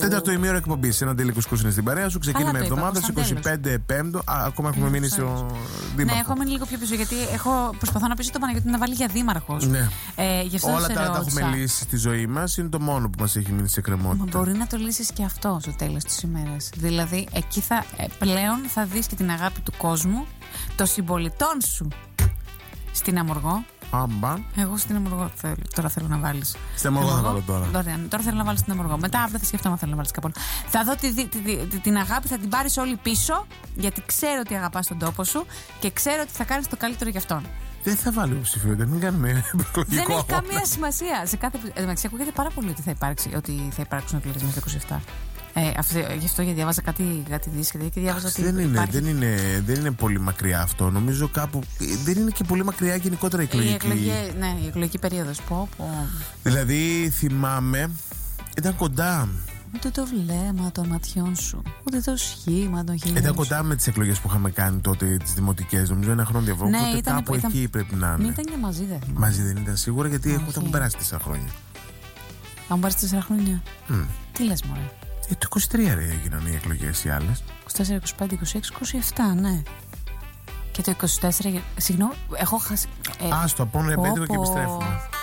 Τέταρτο ημίωρο εκπομπή. Ένα τέλειο κουσκούς είναι στην παρέα σου. Ξεκίνημα εβδομάδα 25 Πέμπτου. Ακόμα έχουμε μείνει στο δήμαρχο. Ναι, έχω μείνει λίγο πιο πίσω γιατί προσπαθώ να πείσω τον Παναγιώτη να βάλει για δήμαρχος. Ναι. Όλα τα έχουμε λύσει στη ζωή μας. Είναι το μόνο που μας έχει μείνει σε κρεμότητα. Μπορεί να το λύσεις και αυτό στο τέλος της ημέρας. Δηλαδή, εκεί πλέον θα δεις και την αγάπη του κόσμου, των συμπολιτών σου στην Αμοργό. Εγώ στην Αμοργό τώρα θέλω να βάλεις. Στην Αμοργό θα βάλω τώρα. Τώρα θέλω να βάλεις στην Αμοργό. Μετά αύριο θα σκεφτώ αν θέλω να βάλεις κάπου. Θα δω την αγάπη, θα την πάρεις όλη πίσω, γιατί ξέρω ότι αγαπάς τον τόπο σου και ξέρω ότι θα κάνεις το καλύτερο για αυτόν. Δεν θα βάλω υποψηφιότητα, μην κάνουμε προεκλογικό. Δεν έχει καμία σημασία. Εντάξει, ακούγεται πάρα πολύ ότι θα υπάρξουν εκλογές μέχρι το 27. Γι' αυτό γιατί διάβαζα κάτι δύσκολο και διάβαζα ότι δεν είναι πολύ μακριά αυτό. Νομίζω κάπου. Δεν είναι και πολύ μακριά γενικότερα η εκλογική. Η εκλογική περίοδος. Δηλαδή θυμάμαι, ήταν κοντά. Ούτε το βλέμμα των ματιών σου, ούτε το σχήμα των χεριών σου. Ήταν κοντά με τις εκλογές που είχαμε κάνει τότε, τις δημοτικές. Νομίζω ένα χρόνο διαφορά. Ναι, οπότε κάπου εκεί πρέπει να είναι. Ήταν και μαζί, δεν θυμάμαι. Μαζί δεν ήταν σίγουρα, γιατί θα μου περάσει 4 χρόνια. Θα μου περάσει 4 χρόνια. Τι λες, μωρέ? Το 23 έγιναν οι εκλογές οι άλλες. 24, 25, 26, 27, ναι. Και το 24, συγγνώμη, έχω χάσει. Άστο, από ένα επέτειο και επιστρέφουμε.